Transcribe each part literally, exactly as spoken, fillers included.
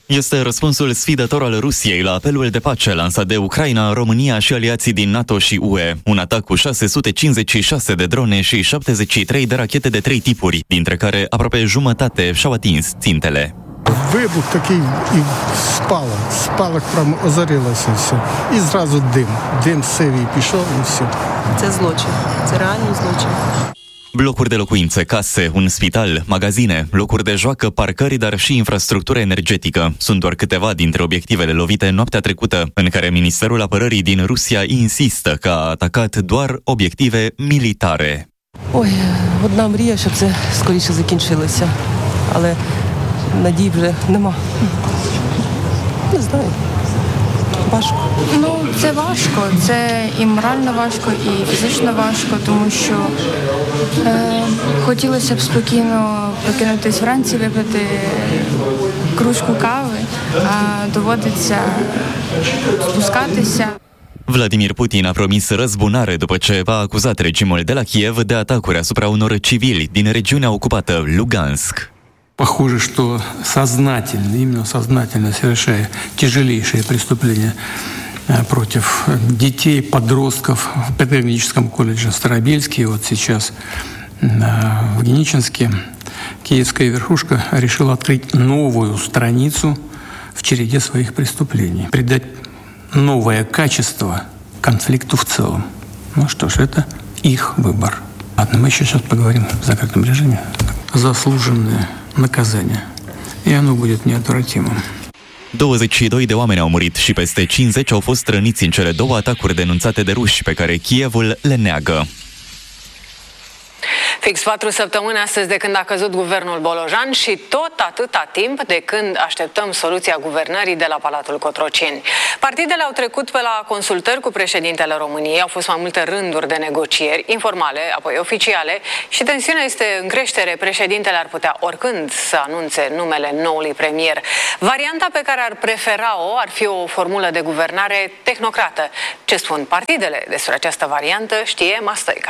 Este răspunsul sfidător al Rusiei la apelul de pace lansat de Ucraina, România și aliații din NATO și U E. Un atac cu șase sute cincizeci și șase de drone și șaptezeci și trei de rachete de trei tipuri, dintre care aproape jumătate și-au atins țintele. Вибух такий і спалах, спалах прямо озарилося все. І зразу дим, дим сивий пішов і все. Це злочин, це реальний злочин. Blocuri de locuințe, case, un spital, magazine, locuri de joacă, parcări, dar și infrastructură energetică. Sunt doar câteva dintre obiectivele lovite noaptea trecută, în care Ministerul Apărării din Rusia insistă că a atacat doar obiective militare. Ой, одна мрія, щоб це скоріше закінчилося, але надій вже нема. Не знаю. Важко. Ну, це важко. Це і морально важко, і фізично важко, тому що е, хотілося б спокійно прокинутись вранці, випити кружку кави, а доводиться спускатися. Vladimir Putin a promis răzbunare după ce a acuzat regimul de la Kiev de atacuri asupra unor civili din regiunea ocupată Lugansk. Похоже, что сознательно, именно сознательно совершая тяжелейшие преступления против детей, подростков в педагогическом колледже Старобельске, вот сейчас в Геничинске, киевская верхушка решила открыть новую страницу в череде своих преступлений, придать новое качество конфликту в целом. Ну что ж, это их выбор. Ладно, мы еще сейчас поговорим в закрытом режиме. Заслуженное наказание. И оно будет неотвратимым. douăzeci și doi de oameni au murit și peste cincizeci au fost răniți în cele două atacuri denunțate de ruși, pe care Kievul le neagă. Fix patru săptămâni astăzi de când a căzut guvernul Bolojan și tot atâta timp de când așteptăm soluția guvernării de la Palatul Cotroceni. Partidele au trecut pe la consultări cu președintele României, au fost mai multe rânduri de negocieri, informale, apoi oficiale, și tensiunea este în creștere. Președintele ar putea oricând să anunțe numele noului premier. Varianta pe care ar prefera-o ar fi o formulă de guvernare tehnocrată. Ce spun partidele despre această variantă știe Mastoica.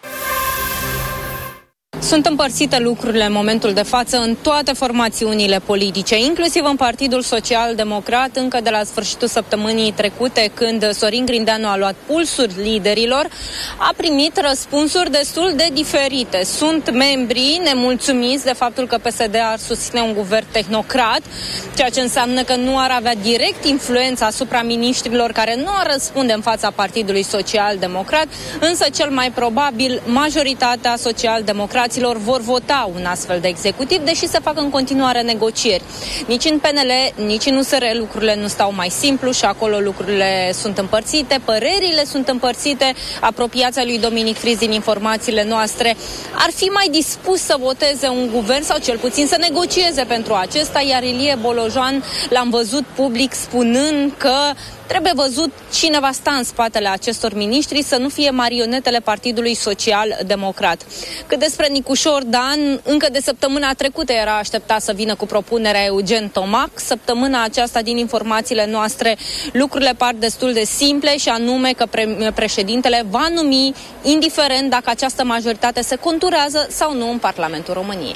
Sunt împărțite lucrurile în momentul de față în toate formațiunile politice, inclusiv în Partidul Social-Democrat, încă de la sfârșitul săptămânii trecute, când Sorin Grindeanu a luat pulsul liderilor, a primit răspunsuri destul de diferite. Sunt membrii nemulțumiți de faptul că P S D ar susține un guvern tehnocrat, ceea ce înseamnă că nu ar avea direct influență asupra miniștrilor care nu ar răspunde în fața Partidului Social-Democrat, însă cel mai probabil majoritatea social-democraților vor vota un astfel de executiv, deși se fac în continuare negocieri. Nici în P N L, nici în U S R lucrurile nu stau mai simplu și acolo lucrurile sunt împărțite, părerile sunt împărțite. Apropiația lui Dominic Friz, din informațiile noastre, ar fi mai dispus să voteze un guvern sau cel puțin să negocieze pentru acesta, iar Ilie Bolojan l-am văzut public spunând că trebuie văzut cine va sta în spatele acestor miniștri, să nu fie marionetele Partidului Social-Democrat. Cât despre Nicușor Dan, încă de săptămâna trecută era așteptat să vină cu propunerea Eugen Tomac. Săptămâna aceasta, din informațiile noastre, lucrurile par destul de simple, și anume că pre- președintele va numi, indiferent dacă această majoritate se conturează sau nu în Parlamentul României.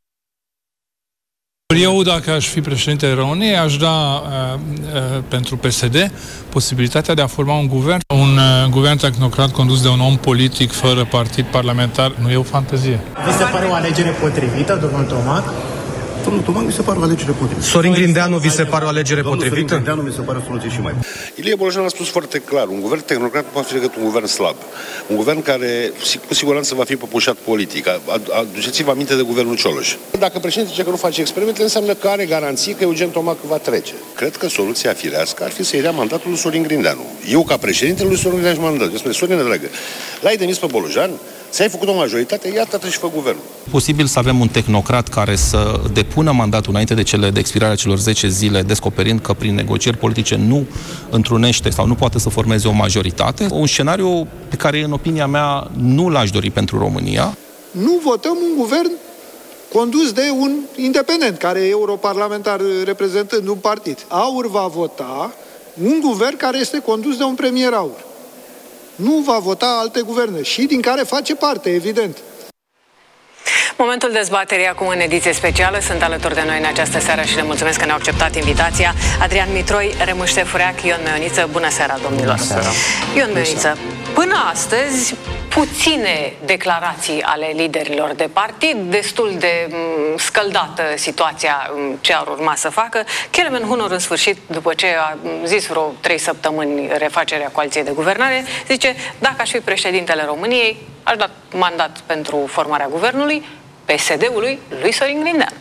Eu, dacă aș fi președintele României, aș da uh, uh, pentru P S D posibilitatea de a forma un guvern, un uh, guvern tehnocrat condus de un om politic fără partid parlamentar. Nu e o fantezie. Vi se pare o alegere potrivită, domnul Tomac? Domnul Tomac mi se pare o alegere potrivită. Sorin Grindeanu vi se pare o alegere Domnul potrivită? Sorin Grindeanu mi se pare o soluție și mai bună. Ilie Bolojan a spus foarte clar, un guvern tehnocrat nu poate fi decât un guvern slab. Un guvern care cu siguranță va fi păpușat politic. Aduceți-vă aminte de guvernul Cioloș. Dacă președintele zice că nu face experimente, înseamnă că are garanții că Eugen Tomac va trece. Cred că soluția firească ar fi să-i dea mandatul lui Sorin Grindeanu. Eu, ca președintele lui Sorin Grindeanu, m-am dat. Eu spune, Sorin, dragă, l-ai demis pe Bolojan, ți-ai făcut o majoritate, iată-te și fă guvernul. Posibil să avem un tehnocrat care să depună mandatul înainte de cele de expirarea celor zece zile, descoperind că prin negocieri politice nu întrunește sau nu poate să formeze o majoritate. Un scenariu pe care, în opinia mea, nu l-aș dori pentru România. Nu votăm un guvern condus de un independent, care e europarlamentar reprezentând un partid. AUR va vota un guvern care este condus de un premier AUR. Nu va vota alte guverne și din care face parte, evident. Momentul dezbaterii acum în ediție specială. Sunt alături de noi în această seară și le mulțumesc că ne-au acceptat invitația Adrian Mitroi, Remus Ștefureac, Ion Meoniță. Bună seara, domnilor! Bună seara. Ion Meoniță, până astăzi puține declarații ale liderilor de partid, destul de m, scăldată situația m, ce ar urma să facă. Kelemen Hunor, în sfârșit, după ce a zis vreo trei săptămâni refacerea coaliției de guvernare, zice, dacă aș fi președintele României, aș da mandat pentru formarea guvernului P S D-ului lui Sorin Grindeanu.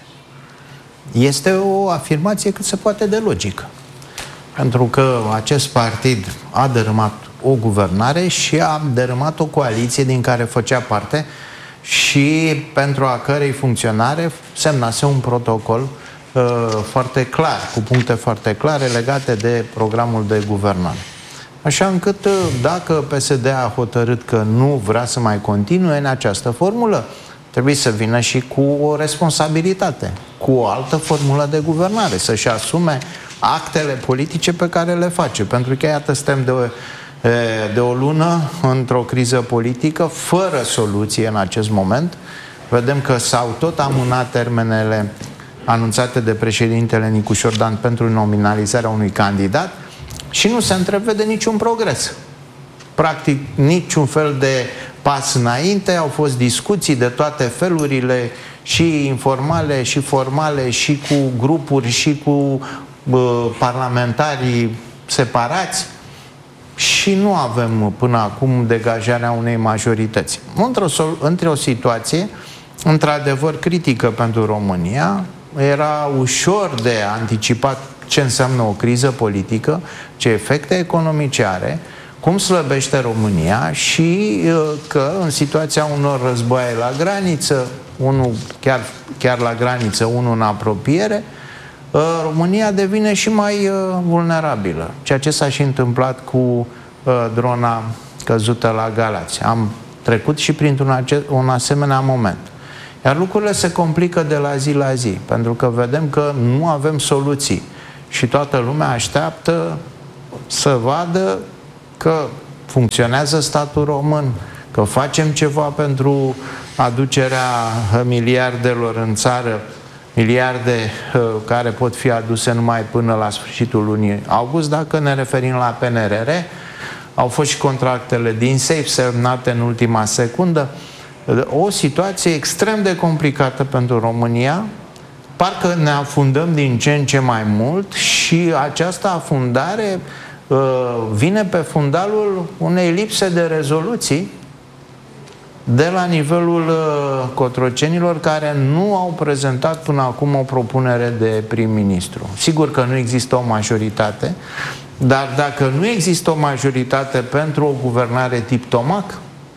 Este o afirmație cât se poate de logică. Pentru că acest partid a dărâmat o guvernare și a dărâmat o coaliție din care făcea parte și pentru a cărei funcționare semnase un protocol uh, foarte clar, cu puncte foarte clare legate de programul de guvernare. Așa încât dacă P S D a hotărât că nu vrea să mai continue în această formulă, trebuie să vină și cu o responsabilitate, cu o altă formulă de guvernare, să-și asume actele politice pe care le face. Pentru că, iată, suntem de o, de o lună într-o criză politică, fără soluție în acest moment. Vedem că s-au tot amânat termenele anunțate de președintele Nicu Șordan pentru nominalizarea unui candidat și nu se întrevede niciun progres. Practic, niciun fel de pas înainte, au fost discuții de toate felurile, și informale, și formale, și cu grupuri, și cu bă, parlamentarii separați și nu avem până acum degajarea unei majorități. Într-o, într-o situație, într-adevăr, critică pentru România, era ușor de anticipat ce înseamnă o criză politică, ce efecte economice are, cum slăbește România și că în situația unor războaie la graniță, unul chiar, chiar la graniță, unul în apropiere, România devine și mai vulnerabilă. Ceea ce s-a și întâmplat cu drona căzută la Galați. Am trecut și printr-un un asemenea moment. Iar lucrurile se complică de la zi la zi, pentru că vedem că nu avem soluții și toată lumea așteaptă să vadă că funcționează statul român, că facem ceva pentru aducerea miliardelor în țară, miliarde uh, care pot fi aduse numai până la sfârșitul lunii august. Dacă ne referim la P N R R, au fost și contractele din SAFE semnate în ultima secundă. O situație extrem de complicată pentru România. Parcă ne afundăm din ce în ce mai mult și această afundare vine pe fundalul unei lipse de rezoluții de la nivelul cotrocenilor, care nu au prezentat până acum o propunere de prim-ministru. Sigur că nu există o majoritate, dar dacă nu există o majoritate pentru o guvernare tip Tomac,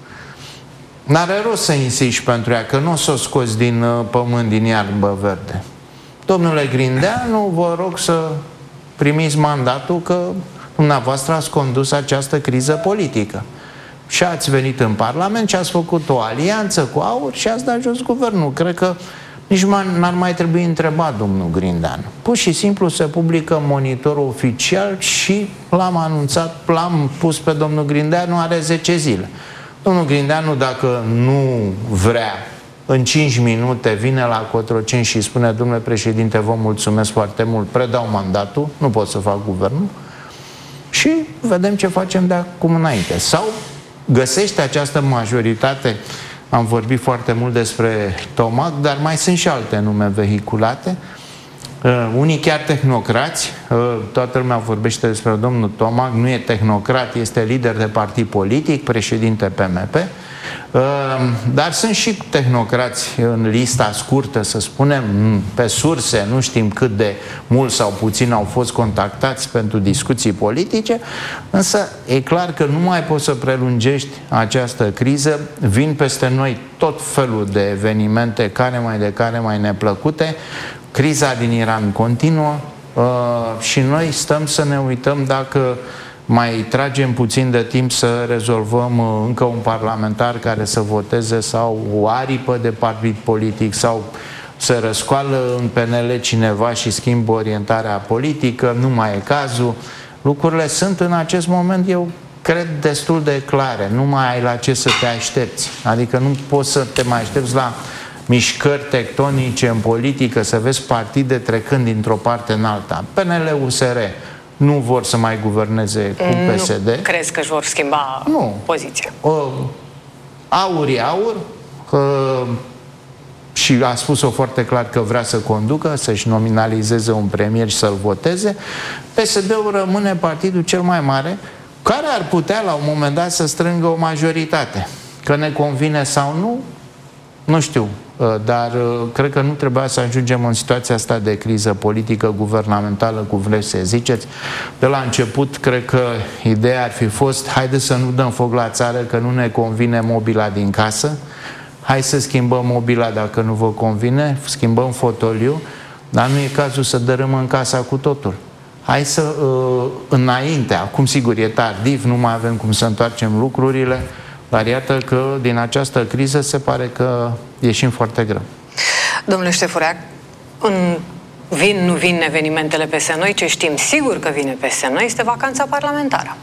n-are rost să insiști pentru ea, că nu o să o scoți din pământ, din iarbă verde. Domnule Grindeanu, vă rog să primiți mandatul, că dumneavoastră ați condus această criză politică. Și ați venit în Parlament și ați făcut o alianță cu AUR și ați dat jos guvernul. Cred că nici n-ar mai trebui întrebat domnul Grindeanu. Pur și simplu se publică monitorul oficial și l-am anunțat, l-am pus pe domnul Grindeanu, are zece zile. Domnul Grindeanu, dacă nu vrea, în cinci minute vine la Cotroceni și spune: domnule președinte, vă mulțumesc foarte mult, predau mandatul, nu pot să fac guvernul, și vedem ce facem de acum înainte. Sau găsește această majoritate. Am vorbit foarte mult despre Tomac, dar mai sunt și alte nume vehiculate. Uh, unii chiar tehnocrați. Uh, toată lumea vorbește despre domnul Tomac. Nu e tehnocrat, este lider de partid politic, președinte P M P. Uh, dar sunt și tehnocrați în lista scurtă, să spunem, pe surse, nu știm cât de mult sau puțin au fost contactați pentru discuții politice, însă e clar că nu mai poți să prelungești această criză. Vin peste noi tot felul de evenimente, care mai de care mai neplăcute. Criza din Iran continuă uh, și noi stăm să ne uităm dacă mai tragem puțin de timp să rezolvăm încă un parlamentar care să voteze, sau o aripă de partid politic, sau să răscoală în P N L cineva și schimbă orientarea politică. Nu mai e cazul. Lucrurile sunt în acest moment, eu cred, destul de clare. Nu mai ai la ce să te aștepți. Adică nu poți să te mai aștepți la mișcări tectonice în politică, să vezi partide trecând dintr-o parte în alta. P N L-U S R nu vor să mai guverneze cu P S D. Nu crezi că își vor schimba nu. poziția? Uh, aur e aur, uh, și a spus-o foarte clar că vrea să conducă, să-și nominalizeze un premier și să-l voteze. P S D-ul rămâne partidul cel mai mare, care ar putea la un moment dat să strângă o majoritate. Că ne convine sau nu, nu știu, dar cred că nu trebuia să ajungem în situația asta de criză politică, guvernamentală, cum vreți să ziceți. De la început, cred că ideea ar fi fost: haideți să nu dăm foc la țară, că nu ne convine mobila din casă, hai să schimbăm mobila dacă nu vă convine, schimbăm fotoliu, dar nu e cazul să dărâmăm casa cu totul. Hai să, uh, înainte, acum sigur e tardiv, nu mai avem cum să întoarcem lucrurile, dar iată că din această criză se pare că ieșim foarte greu. Domnule Ștefureac, în vin, nu vin evenimentele peste noi, ce știm sigur că vine peste noi este vacanța parlamentară.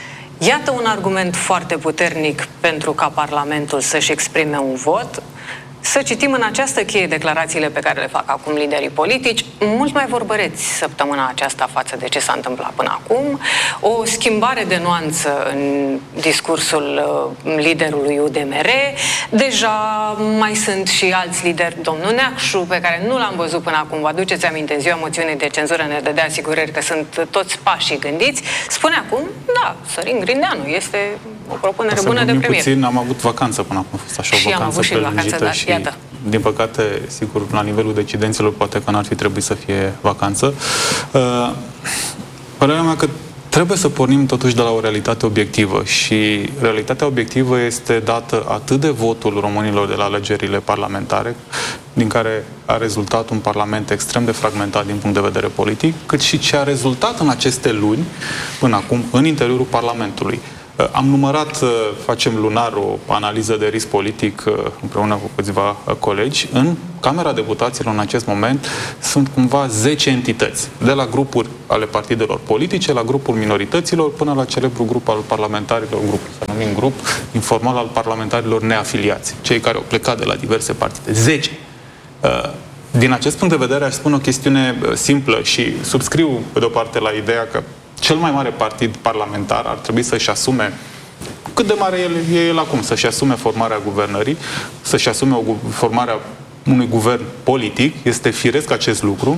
Iată un argument foarte puternic pentru ca Parlamentul să-și exprime un vot. Să citim în această cheie declarațiile pe care le fac acum liderii politici, mult mai vorbăreți săptămâna aceasta față de ce s-a întâmplat până acum, o schimbare de nuanță în discursul liderului U D M R, deja mai sunt și alți lideri, domnul Neacșu, pe care nu l-am văzut până acum, vă aduceți aminte, în ziua moțiunii de cenzură ne dădea asigurări că sunt toți pașii gândiți, spune acum, da, Sorin Grindeanu este o propunere bună de premier. Puțin, am avut vacanță până acum, a fost așa o vacanță prelungită și, iată. Din păcate, sigur, la nivelul decidenților, poate că n-ar fi trebuit să fie vacanță. Uh, părerea mea că trebuie să pornim totuși de la o realitate obiectivă și realitatea obiectivă este dată atât de votul românilor de la alegerile parlamentare, din care a rezultat un parlament extrem de fragmentat din punct de vedere politic, cât și ce a rezultat în aceste luni, până acum, în interiorul Parlamentului. Am numărat, facem lunar o analiză de risc politic împreună cu câțiva colegi. În Camera Deputaților, în acest moment, sunt cumva zece entități, de la grupuri ale partidelor politice, la grupul minorităților, până la celebrul grup al parlamentarilor, grup, să numim grup informal al parlamentarilor neafiliați, cei care au plecat de la diverse partide. zece. Din acest punct de vedere, aș spune o chestiune simplă și subscriu, pe de-o parte, la ideea că cel mai mare partid parlamentar ar trebui să-și asume, cât de mare el, e el acum, să-și asume formarea guvernării, să-și asume o, formarea unui guvern politic. Este firesc acest lucru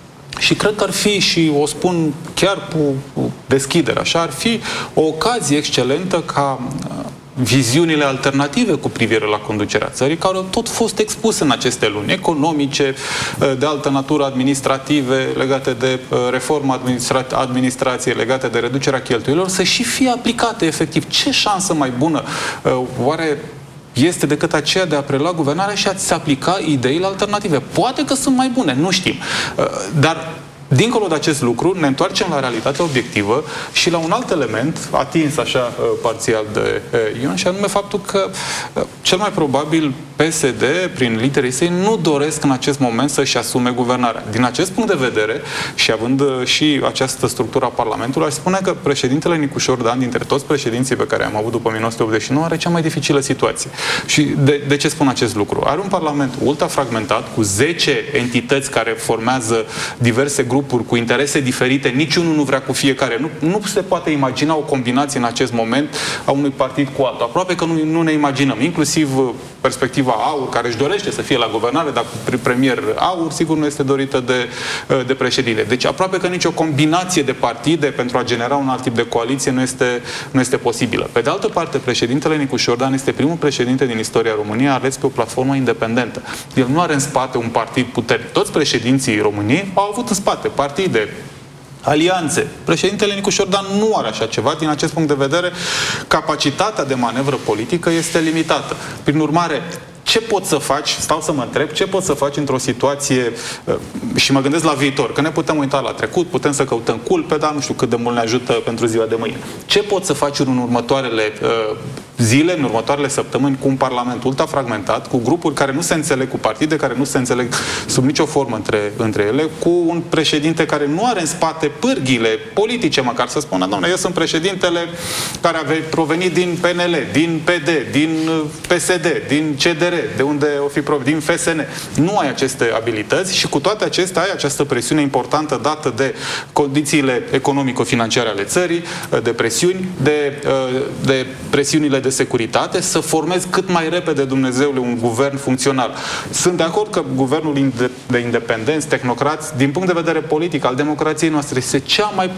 și cred că ar fi, și o spun chiar cu deschidere, așa, ar fi o ocazie excelentă ca viziunile alternative cu privire la conducerea țării, care au tot fost expuse în aceste luni, economice, de altă natură, administrative, legate de reforma administra administrației, legate de reducerea cheltuielilor, să și fie aplicate efectiv. Ce șansă mai bună oare este decât aceea de a prelua guvernarea și a-ți aplica ideile alternative? Poate că sunt mai bune, nu știm. Dar dincolo de acest lucru, ne întoarcem la realitatea obiectivă și la un alt element atins așa parțial de Ion, și anume faptul că cel mai probabil P S D, prin liderii săi, nu doresc în acest moment să-și asume guvernarea. Din acest punct de vedere, și având și această structură a Parlamentului, aș spune că președintele Nicușor Dan, dintre toți președinții pe care am avut după o mie nouă sute optzeci și nouă, are cea mai dificilă situație. Și de, de ce spun acest lucru? Are un Parlament ultra fragmentat, cu zece entități care formează diverse grupuri cu interese diferite, niciunul nu vrea cu fiecare. Nu, nu se poate imagina o combinație în acest moment a unui partid cu altul. Aproape că nu, nu ne imaginăm. Inclusiv perspectiva AUR, care își dorește să fie la guvernare, dar premier AUR, sigur, nu este dorită de, de președinte. Deci aproape că nicio combinație de partide pentru a genera un alt tip de coaliție nu este, nu este posibilă. Pe de altă parte, președintele Nicușor Dan este primul președinte din istoria României ales pe o platformă independentă. El nu are în spate un partid puternic. Toți președinții României au avut în spate partide, alianțe. Președintele Nicușor Dan nu are așa ceva. Din acest punct de vedere, capacitatea de manevră politică este limitată. Prin urmare, ce poți să faci, stau să mă întreb, ce poți să faci într-o situație, și mă gândesc la viitor, că ne putem uita la trecut, putem să căutăm culpe, dar nu știu cât de mult ne ajută pentru ziua de mâine. Ce poți să faci în următoarele uh, zile, în următoarele săptămâni, cu un parlament ultrafragmentat, cu grupuri care nu se înțeleg, cu partide care nu se înțeleg sub nicio formă între, între ele, cu un președinte care nu are în spate pârghile politice, măcar să spună, doamne, eu sunt președintele care a provenit din P N L, din P D, din P S D, din C D R, de unde o fi provenit, din F S N. Nu ai aceste abilități și cu toate acestea ai această presiune importantă dată de condițiile economico-financiare ale țării, de presiuni, de, de presiunile de securitate, să formezi cât mai repede, Dumnezeule, un guvern funcțional. Sunt de acord că guvernul de independenți, tehnocrați, din punct de vedere politic al democrației noastre, este cea mai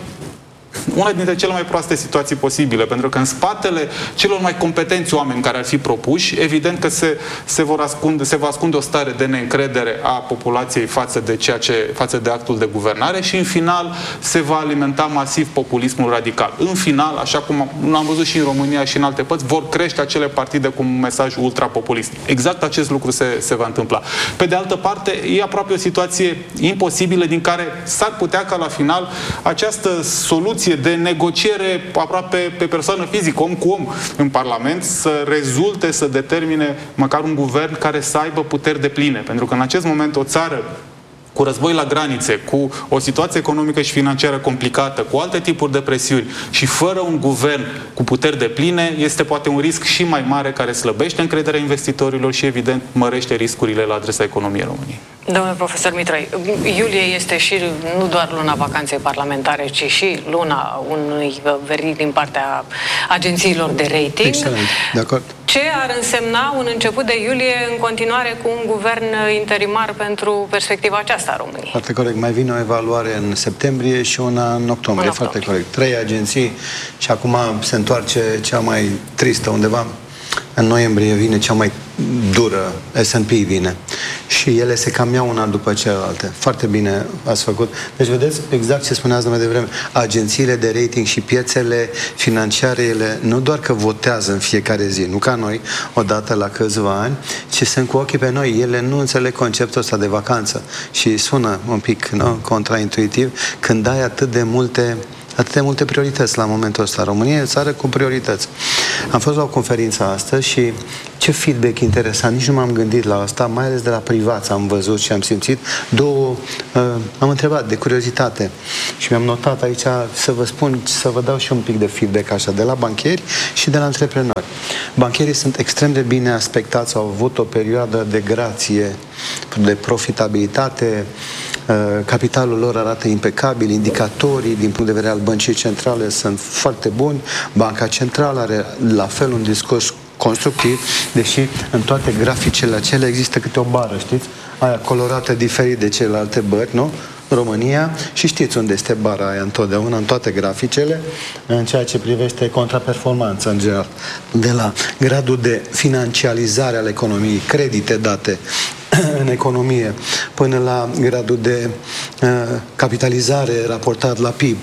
una dintre cele mai proaste situații posibile, pentru că în spatele celor mai competenți oameni care ar fi propuși, evident că se, se, vor ascunde, se va ascunde o stare de neîncredere a populației față de, ceea ce, față de actul de guvernare și în final se va alimenta masiv populismul radical. În final, așa cum am văzut și în România și în alte părți, vor crește acele partide cu un mesaj ultrapopulist. Exact acest lucru se, se va întâmpla. Pe de altă parte, e aproape o situație imposibilă din care s-ar putea ca la final această soluție de negociere aproape pe persoană fizică, om cu om, în Parlament, să rezulte, să determine măcar un guvern care să aibă puteri depline. Pentru că în acest moment o țară cu război la granițe, cu o situație economică și financiară complicată, cu alte tipuri de presiuni și fără un guvern cu puteri depline, este poate un risc și mai mare care slăbește încrederea investitorilor și, evident, mărește riscurile la adresa economiei României. Domnule profesor Mitrai, iulie este și nu doar luna vacanței parlamentare, ci și luna unui verdict din partea agențiilor de rating. Excelent, de acord. Ce ar însemna un început de iulie în continuare cu un guvern interimar pentru perspectiva aceasta a României? Foarte corect. Mai vine o evaluare în septembrie și una în octombrie. În Foarte corect. Trei agenții și acum se întoarce cea mai tristă undeva. În noiembrie vine cea mai dură, S and P vine. Și ele se cam iau una după celelalte. Foarte bine ați făcut. Deci vedeți exact ce spuneați mai devreme. Agențiile de rating și piețele financiare, ele nu doar că votează în fiecare zi, nu ca noi, odată la câțiva ani, ci sunt cu ochii pe noi. Ele nu înțeleg conceptul ăsta de vacanță. Și sună un pic, nu, contraintuitiv când ai atât de multe atât de multe priorități la momentul ăsta. România e o țară cu priorități. Am fost la o conferință astăzi și ce feedback interesant, nici nu m-am gândit la asta, mai ales de la privați am văzut și am simțit. Două, uh, am întrebat de curiozitate și mi-am notat aici să vă spun, să vă dau și un pic de feedback așa, de la bancheri și de la antreprenori. Bancherii sunt extrem de bine aspectați, au avut o perioadă de grație, de profitabilitate, capitalul lor arată impecabil, indicatorii din punct de vedere al băncii centrale sunt foarte buni, Banca Centrală are la fel un discurs constructiv, deși în toate graficele acelea există câte o bară, știți? Aia colorată diferit de celelalte bări, nu? România, și știți unde este bara aia întotdeauna, în toate graficele, în ceea ce privește contraperformanța în general. De la gradul de financializare al economiei, credite date în economie, până la gradul de uh, capitalizare raportat la P I B.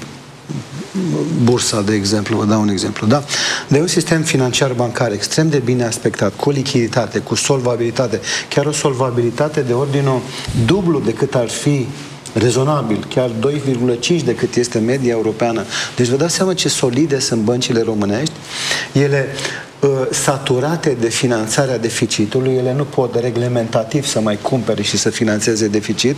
Bursa, de exemplu, vă dau un exemplu, da? De un sistem financiar bancar extrem de bine aspectat, cu lichiditate, cu solvabilitate, chiar o solvabilitate de ordinul dublu decât ar fi rezonabil, chiar doi virgulă cinci decât este media europeană. Deci vă dați seama ce solide sunt băncile românești. Ele saturate de finanțarea deficitului, ele nu pot reglementativ să mai cumpere și să finanțeze deficit.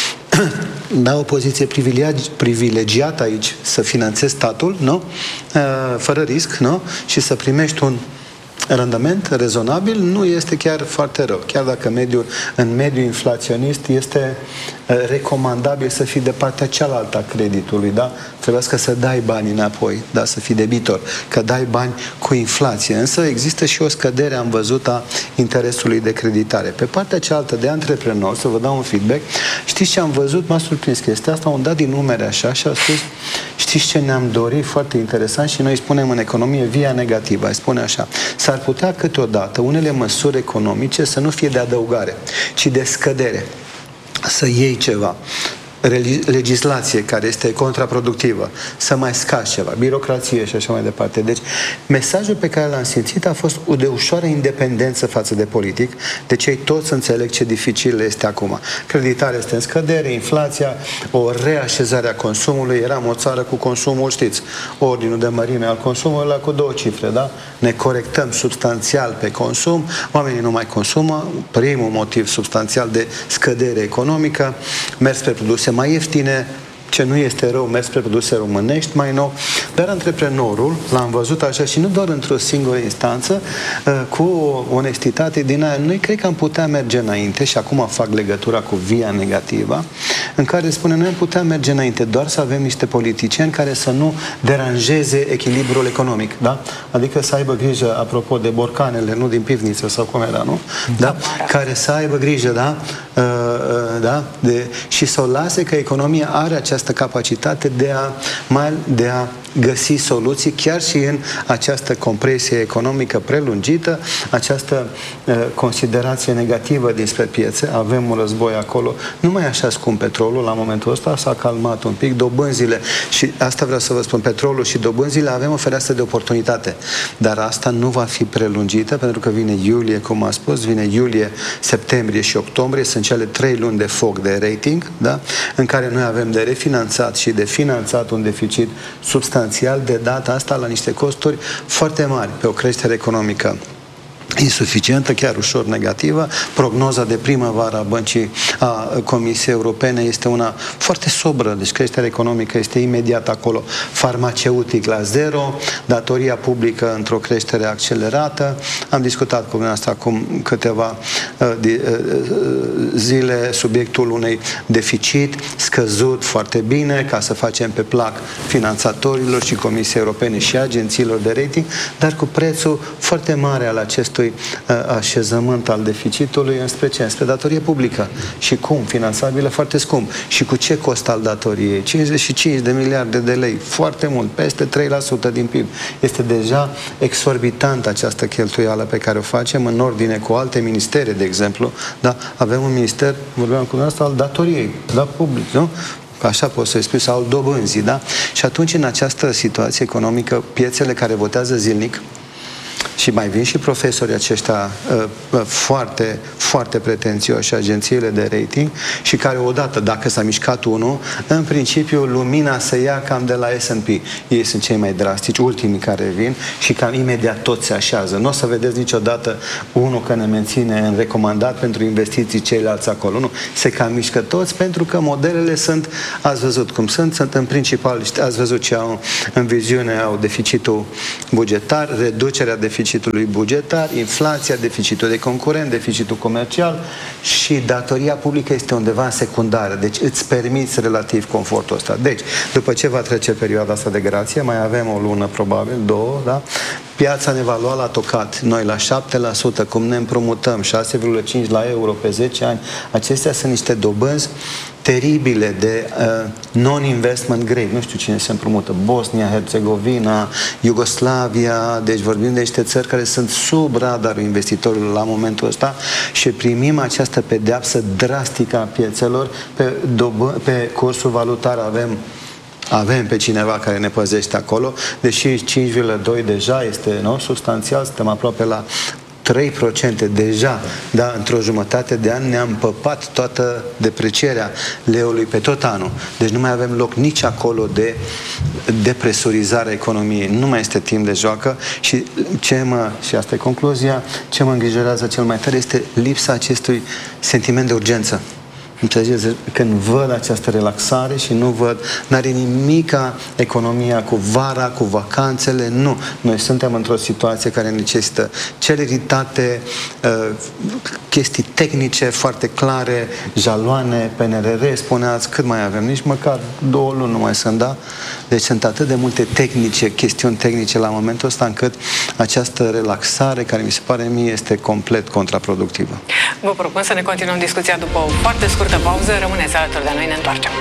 Da, o poziție privilegiată aici să finanțezi statul, nu? Fără risc, nu? Și să primești un randament rezonabil, nu este chiar foarte rău. Chiar dacă mediul, în mediul inflaționist este recomandabil să fii de partea cealaltă a creditului, da? Trebuie să dai bani înapoi, da? Să fii debitor, că dai bani cu inflație. Însă există și o scădere, am văzut, a interesului de creditare. Pe partea cealaltă de antreprenori, să vă dau un feedback, știți ce am văzut? M-a surprins chestia asta, am dat din numere așa și a spus, știți ce ne-am dorit? Foarte interesant și noi spunem în economie via negativă, ai spune așa, s-ar putea câteodată unele măsuri economice să nu fie de adăugare, ci de scădere. Să iei ceva. legislație care este contraproductivă, să mai scazi ceva, birocrație și așa mai departe. Deci, mesajul pe care l-am simțit a fost de ușoară independență față de politic, de cei toți înțeleg ce dificil este acum. Creditarea este în scădere, inflația, o reașezare a consumului, eram o țară cu consumul, știți, ordinul de mărime al consumului la cu două cifre, da? Ne corectăm substanțial pe consum, oamenii nu mai consumă, primul motiv substanțial de scădere economică, mers pe produse mai ieftine, ce nu este rău, mers spre produse românești mai nou, dar antreprenorul, l-am văzut așa și nu doar într-o singură instanță, cu o onestitate din aia. Noi cred că am putea merge înainte și acum fac legătura cu via negativă, în care spune, noi am putea merge înainte, doar să avem niște politicieni care să nu deranjeze echilibrul economic, da? Adică să aibă grijă, apropo de borcanele, nu din pivniță sau cum era, nu? Da? Care să aibă grijă, da? Uh, uh, da? De, și să o lase că economia are această capacitate de a, mai, de a găsi soluții chiar și în această compresie economică prelungită, această uh, considerație negativă dinspre piețe. Avem un război acolo, nu mai așa scump petrolul la momentul ăsta, s-a calmat un pic, dobânzile, și asta vreau să vă spun, petrolul și dobânzile, avem o fereastră de oportunitate, dar asta nu va fi prelungită, pentru că vine iulie, cum a spus, vine iulie, septembrie și octombrie, sunt cele trei luni de foc de rating, da? În care noi avem de refinanțat și de finanțat un deficit substanțial, de data asta la niște costuri foarte mari pe o creștere economică insuficientă, chiar ușor negativă. Prognoza de primăvară a băncii, a Comisiei Europene este una foarte sobră, deci creșterea economică este imediat acolo. Farmaceutic la zero, datoria publică într-o creștere accelerată. Am discutat cu dumneavoastră acum câteva uh, de, uh, zile subiectul unui deficit scăzut foarte bine, ca să facem pe plac finanțatorilor și Comisiei Europene și agențiilor de rating, dar cu prețul foarte mare al acestui așezământ al deficitului înspre ce? Înspre datorie publică. Și cum? Finanțabilă foarte scump. Și cu ce cost al datoriei? cincizeci și cinci de miliarde de lei. Foarte mult. Peste trei la sută din P I B. Este deja exorbitant această cheltuială pe care o facem în ordine cu alte ministere, de exemplu. Da? Avem un minister, vorbeam cu dumneavoastră, al datoriei. Da? Public, nu? Așa pot să-i spui, sau al dobânzii, da? Și atunci, în această situație economică, piețele care votează zilnic, și mai vin și profesorii aceștia uh, foarte, foarte pretențioși, agențiile de rating, și care odată, dacă s-a mișcat unul, în principiu lumina se ia cam de la S and P. Ei sunt cei mai drastici, ultimii care vin, și cam imediat tot se așează. Nu o să vedeți niciodată unul că ne menține în recomandat pentru investiții, ceilalți acolo. Nu. Se cam mișcă toți, pentru că modelele sunt, ați văzut cum sunt, sunt în principal, ați văzut ce au în viziune, au deficitul bugetar, reducerea deficitului bugetar, inflația, deficitul de concurent, deficitul comercial, și datoria publică este undeva în secundară. Deci îți permiți relativ confortul ăsta. Deci, după ce va trece perioada asta de grație, mai avem o lună, probabil, două, da? Piața ne va lua la tocat. Noi la șapte la sută, cum ne împrumutăm, șase virgulă cinci la euro pe zece ani, acestea sunt niște dobânzi teribile de uh, non-investment grade. Nu știu cine se împrumută. Bosnia, Herțegovina, Iugoslavia, deci vorbim de niște țări care sunt sub radarul investitorilor la momentul ăsta, și primim această pedeapsă drastică a piețelor. Pe, pe cursul valutar avem Avem pe cineva care ne păzește acolo, deși cinci virgulă doi deja este, nu, substanțial, suntem aproape la trei la sută deja, da, într-o jumătate de an ne-am păpat toată deprecierea leului pe tot anul. Deci nu mai avem loc nici acolo de depresurizare a economiei. Nu mai este timp de joacă, și ce mă, și asta e concluzia, ce mă îngrijorează cel mai tare este lipsa acestui sentiment de urgență. Înțelegeți? Când văd această relaxare și nu văd, n-are nimica economia cu vara, cu vacanțele, nu. Noi suntem într-o situație care necesită celeritate, chestii tehnice foarte clare, jaloane, P N R R, spuneați, cât mai avem? Nici măcar două luni nu mai sunt, da? Deci sunt atât de multe tehnice, chestiuni tehnice la momentul ăsta, încât această relaxare, care mi se pare mie, este complet contraproductivă. Vă propun să ne continuăm discuția după o foarte scurtă pauză. Rămâneți alături de noi, ne întoarcem.